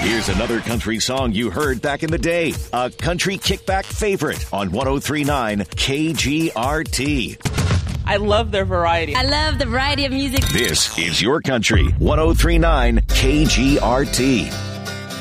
Here's another country song you heard back in the day. A country kickback favorite on 103.9 KGRT. I love their variety. I love the variety of music. This is your country. 103.9 KGRT.